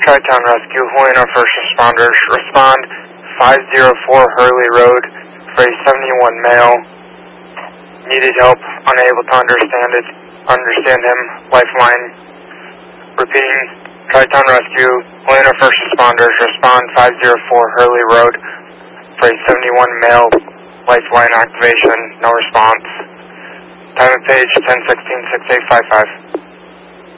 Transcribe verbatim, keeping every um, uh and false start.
Tri-Town Rescue, Helena first responders, respond five oh four Hurley Road for a seventy-one male. Needed help, unable to understand it, understand him, lifeline. Repeating, Tri-Town Rescue, Helena first responders, respond five oh four Hurley Road for a seventy-one male, lifeline activation, no response. Time and page ten sixteen six eight five five.